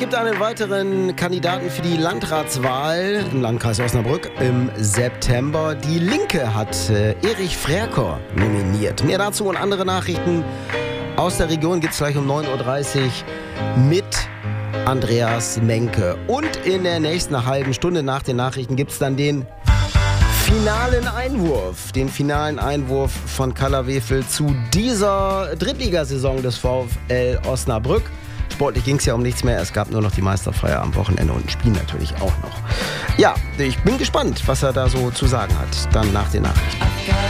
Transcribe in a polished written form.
gibt einen weiteren Kandidaten für die Landratswahl im Landkreis Osnabrück im September. Die Linke hat Erich Frerker nominiert. Mehr dazu und andere Nachrichten aus der Region gibt es gleich um 9.30 Uhr mit Andreas Menke. Und in der nächsten halben Stunde nach den Nachrichten gibt es dann den finalen Einwurf von Kalla Wefel zu dieser Drittligasaison des VfL Osnabrück. Sportlich ging es ja um nichts mehr, es gab nur noch die Meisterfeier am Wochenende und ein Spiel natürlich auch noch. Ja, ich bin gespannt, was er da so zu sagen hat, dann nach den Nachrichten.